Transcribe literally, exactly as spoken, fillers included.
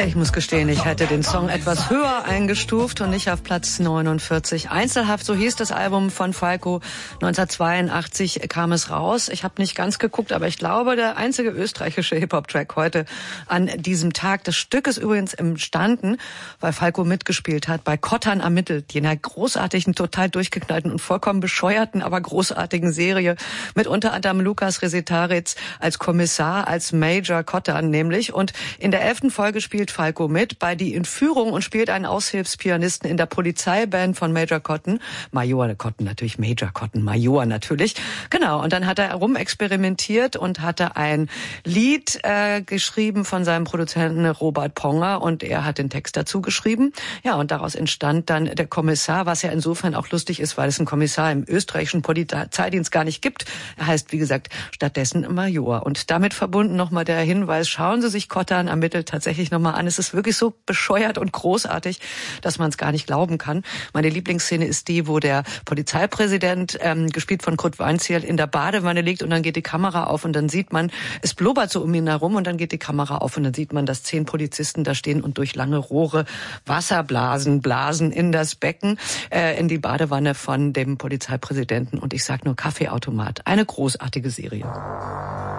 Ich muss gestehen, ich hätte den Song etwas höher eingestuft und nicht auf Platz neunundvierzig. Einzelhaft, so hieß das Album von Falco. neunzehnhundertzweiundachtzig kam es raus. Ich habe nicht ganz geguckt, aber ich glaube, der einzige österreichische Hip-Hop-Track heute an diesem Tag. Das Stück ist übrigens entstanden, weil Falco mitgespielt hat bei Kottern ermittelt, jener großartigen, total durchgeknallten und vollkommen bescheuerten, aber großartigen Serie mit unter anderem Lukas Resetaritz als Kommissar, als Major Kottern nämlich. Und in der elften Folge spielt Falco mit bei Die Entführung und spielt einen Aushilfspianisten in der Polizeiband von Major Cotton. Major Cotton natürlich, Major Cotton, Major natürlich. Genau, und dann hat er rumexperimentiert und hatte ein Lied äh, geschrieben von seinem Produzenten Robert Ponger und er hat den Text dazu geschrieben. Ja, und daraus entstand dann der Kommissar, was ja insofern auch lustig ist, weil es einen Kommissar im österreichischen Polizeidienst gar nicht gibt. Er heißt, wie gesagt, stattdessen Major. Und damit verbunden nochmal der Hinweis, schauen Sie sich Kottern ermittelt tatsächlich nochmal an. Es ist wirklich so bescheuert und großartig, dass man es gar nicht glauben kann. Meine Lieblingsszene ist die, wo der Polizeipräsident, ähm, gespielt von Kurt Weinzierl, in der Badewanne liegt und dann geht die Kamera auf und dann sieht man, es blubbert so um ihn herum und dann geht die Kamera auf und dann sieht man, dass zehn Polizisten da stehen und durch lange Rohre Wasserblasen blasen in das Becken, äh, in die Badewanne von dem Polizeipräsidenten. Und ich sag nur Kaffeeautomat. Eine großartige Serie.